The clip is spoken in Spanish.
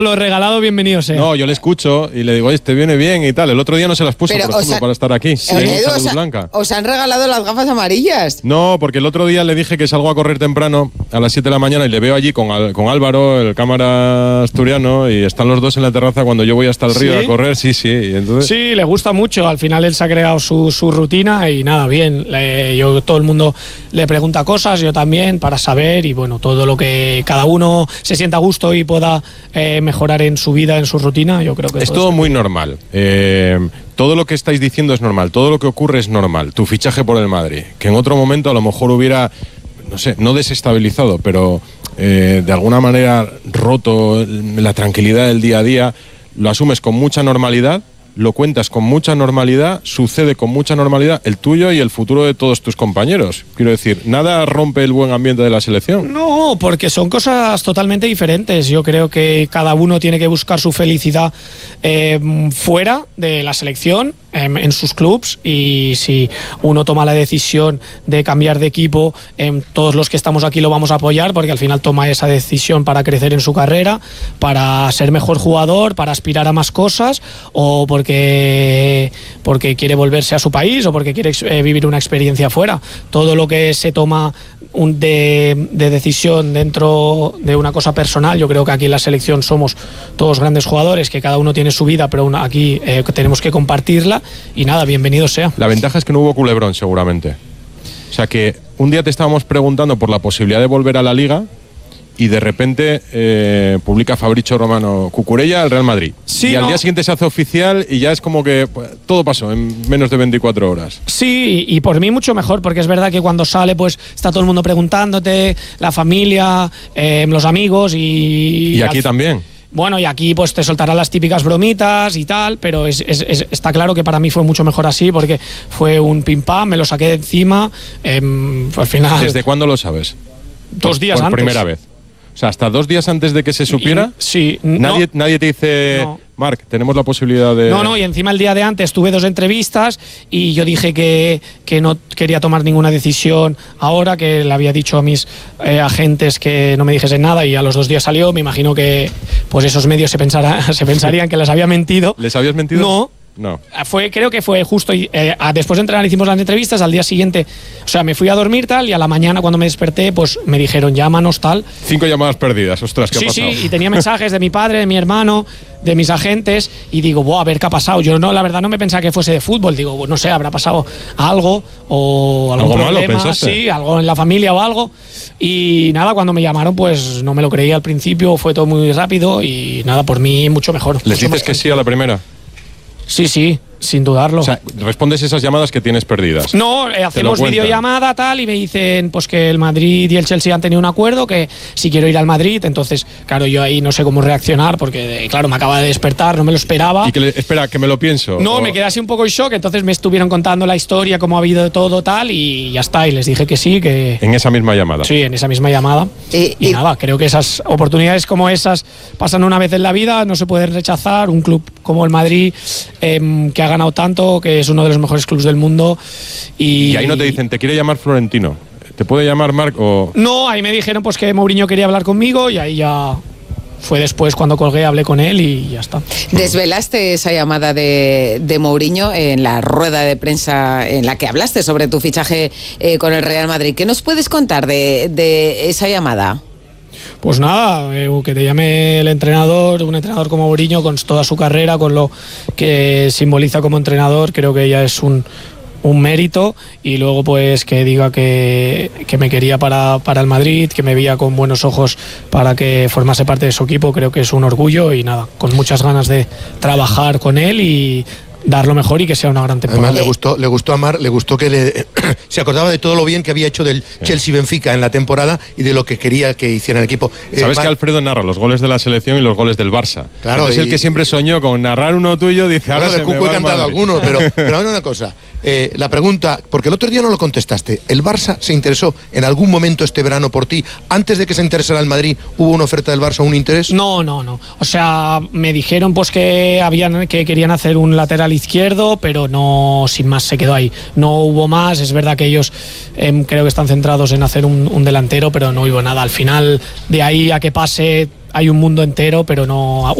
Lo regalado, bienvenido sea. No, yo le escucho y le digo, te viene bien y tal. El otro día no se las puse, por ejemplo, para estar aquí. Sí, Edu, ¿os han regalado las gafas amarillas? No, porque el otro día le dije que salgo a correr temprano a las 7 de la mañana y le veo allí con Álvaro, el cámara asturiano, y están los dos en la terraza cuando yo voy hasta el río a correr. Sí. Y entonces... Sí, le gusta mucho. Al final él se ha creado su rutina y nada, bien. Todo el mundo le pregunta cosas, yo también, para saber, y bueno, todo lo que cada uno se sienta a gusto y pueda mejorar en su vida, en su rutina, yo creo que es todo muy normal. Todo lo que estáis diciendo es normal, todo lo que ocurre es normal. Tu fichaje por el Madrid, que en otro momento a lo mejor hubiera, no sé, no desestabilizado, pero de alguna manera roto la tranquilidad del día a día, lo asumes con mucha normalidad, lo cuentas con mucha normalidad, sucede con mucha normalidad el tuyo y el futuro de todos tus compañeros. Quiero decir, nada rompe el buen ambiente de la selección. No, porque son cosas totalmente diferentes. Yo creo que cada uno tiene que buscar su felicidad fuera de la selección, en sus clubs, y si uno toma la decisión de cambiar de equipo, todos los que estamos aquí lo vamos a apoyar, porque al final toma esa decisión para crecer en su carrera, para ser mejor jugador, para aspirar a más cosas, o porque quiere volverse a su país o porque quiere vivir una experiencia fuera. Todo lo que se toma de decisión dentro de una cosa personal, yo creo que aquí en la selección somos todos grandes jugadores, que cada uno tiene su vida, pero aquí tenemos que compartirla, y nada, bienvenido sea. La ventaja es que no hubo culebrón, seguramente. O sea que un día te estábamos preguntando por la posibilidad de volver a la Liga y de repente publica Fabrizio Romano Cucurella al Real Madrid. Sí, y al día siguiente se hace oficial y ya es como que todo pasó en menos de 24 horas. Sí, y por mí mucho mejor, porque es verdad que cuando sale pues está todo el mundo preguntándote, la familia, los amigos y aquí también. Bueno, y aquí pues te soltarán las típicas bromitas y tal, pero está claro que para mí fue mucho mejor así, porque fue un pim pam, me lo saqué de encima, al final... ¿Desde cuándo lo sabes? 2 días antes. Por primera vez. O sea, hasta 2 días antes de que se supiera. Sí. Nadie te dice, no. Marc, tenemos la posibilidad de... No, y encima el día de antes tuve 2 entrevistas y yo dije que no quería tomar ninguna decisión ahora, que le había dicho a mis agentes que no me dijesen nada, y a los 2 días salió. Me imagino que pues esos medios se pensarían que les había mentido. ¿Les habías mentido? No. Creo que fue justo después de entrenar hicimos las entrevistas, al día siguiente, o sea, me fui a dormir tal, y a la mañana cuando me desperté pues me dijeron llámanos tal. 5 llamadas perdidas, ostras, ¿qué ha pasado? Sí, y tenía mensajes de mi padre, de mi hermano, de mis agentes, y digo, a ver qué ha pasado. Yo la verdad no me pensaba que fuese de fútbol, digo, no sé, habrá pasado algo o algún problema, malo, ¿pensaste? Sí, algo en la familia o algo. Y nada, cuando me llamaron pues no me lo creía al principio, fue todo muy rápido y nada, por mí mucho mejor. ¿Les dices que sí a la primera? Sí, sin dudarlo. O sea, respondes esas llamadas que tienes perdidas. No, hacemos videollamada tal, y me dicen pues que el Madrid y el Chelsea han tenido un acuerdo, que si quiero ir al Madrid. Entonces, claro, yo ahí no sé cómo reaccionar, porque claro, me acaba de despertar, no me lo esperaba. Y espera, que me lo pienso. No, me quedé así un poco en shock. Entonces me estuvieron contando la historia, cómo ha habido de todo tal, y ya está, y les dije que sí, que... En esa misma llamada. Sí, en esa misma llamada. Y nada, creo que esas oportunidades como esas pasan una vez en la vida, no se pueden rechazar. Un club como el Madrid, que ha ganado tanto, que es uno de los mejores clubes del mundo. Y ahí no te dicen, te quiere llamar Florentino, ¿te puede llamar Marc o...? No, ahí me dijeron pues que Mourinho quería hablar conmigo, y ahí ya fue después cuando colgué, hablé con él y ya está. Desvelaste esa llamada de Mourinho en la rueda de prensa en la que hablaste sobre tu fichaje con el Real Madrid. ¿Qué nos puedes contar de esa llamada? Pues nada, que te llame el entrenador, un entrenador como Mourinho, con toda su carrera, con lo que simboliza como entrenador, creo que ya es un mérito. Y luego pues que diga que me quería para el Madrid, que me veía con buenos ojos para que formase parte de su equipo, creo que es un orgullo, y nada, con muchas ganas de trabajar con él y dar lo mejor y que sea una gran temporada. Además le gustó a Marc, le gustó que se acordaba de todo lo bien que había hecho del Chelsea-Benfica en la temporada y de lo que quería que hiciera el equipo. Sabes que Alfredo narra los goles de la selección y los goles del Barça. Claro, es el que siempre soñó con narrar uno tuyo, dice, ahora de Cuco he cantado alguno, pero ahora una cosa. La pregunta, porque el otro día no lo contestaste, ¿el Barça se interesó en algún momento este verano por ti? ¿Antes de que se interesara el Madrid hubo una oferta del Barça, un interés? No. O sea, me dijeron pues que querían hacer un lateral izquierdo, pero no, sin más, se quedó ahí. No hubo más. Es verdad que ellos creo que están centrados en hacer un delantero, pero no hubo nada. Al final, de ahí a que pase hay un mundo entero, pero no